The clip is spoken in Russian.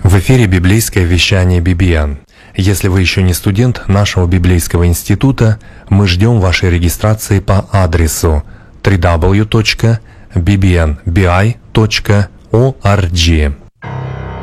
В эфире библейское вещание BBN. Если вы еще не студент нашего библейского института, мы ждем вашей регистрации по адресу www.bbnbi.org.